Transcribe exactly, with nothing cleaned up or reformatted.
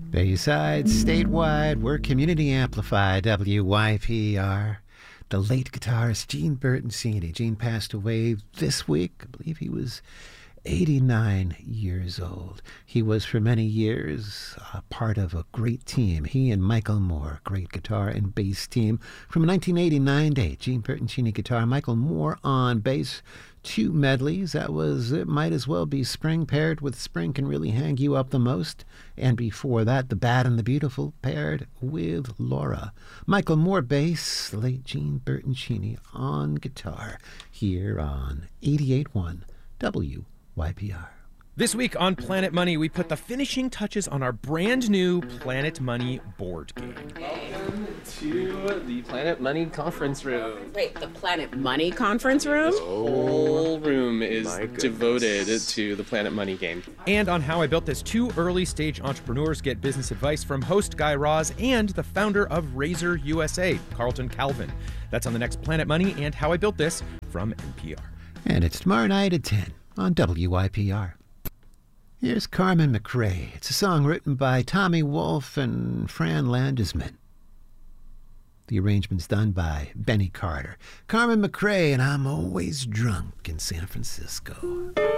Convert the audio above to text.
Bayside, statewide, we're community amplified, W Y P R. The late guitarist Gene Bertoncini. Gene passed away this week. I believe he was eighty-nine years old. He was for many years a part of a great team. He and Michael Moore, great guitar and bass team. From nineteen eighty-nine to Gene Bertoncini guitar, Michael Moore on bass. Two medleys. That was, it might as well be Spring paired with Spring Can Really Hang You Up the Most. And before that, The Bad and the Beautiful paired with Laura. Michael Moore bass, the late Gene Bertoncini on guitar here on eighty-eight point one W Y P R. This week on Planet Money, we put the finishing touches on our brand new Planet Money board game. Welcome to the Planet Money conference room. Wait, the Planet Money conference room? This whole room is devoted to the Planet Money game. And on How I Built This, two early stage entrepreneurs get business advice from host Guy Raz and the founder of Razor U S A, Carlton Calvin. That's on the next Planet Money and How I Built This from N P R. And it's tomorrow night at ten on W Y P R. Here's Carmen McRae. It's a song written by Tommy Wolfe and Fran Landesman. The arrangement's done by Benny Carter. Carmen McRae and I'm Always Drunk in San Francisco.